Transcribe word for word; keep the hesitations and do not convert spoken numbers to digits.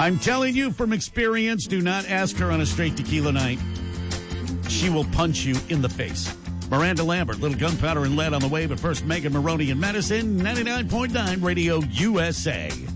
I'm telling you from experience, do not ask her on a straight tequila night. She will punch you in the face. Miranda Lambert, Little Gunpowder and Lead on the way, but first Megan Maroney and Madison, ninety-nine point nine Radio U S A.